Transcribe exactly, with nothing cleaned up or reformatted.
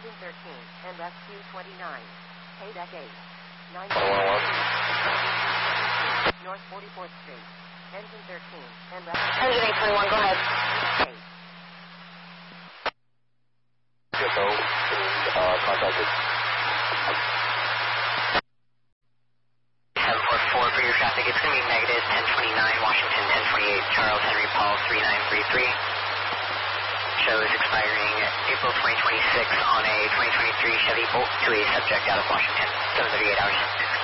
Engine thirteen and S Q twenty-nine. Paydeck eight. nine North forty-fourth Street. Engine thirteen and S Q Engine eight twenty-one, go ahead. eight. Yes, so, uh, contacted. seven four four for your traffic. It's going to be negative ten twenty-nine, Washington ten twenty-eight, Charles Henry Paul three nine three three. Shows expiring April twenty twenty-six on a twenty twenty-three Chevy Bolt to a subject out of Washington. seven thirty-eight hours.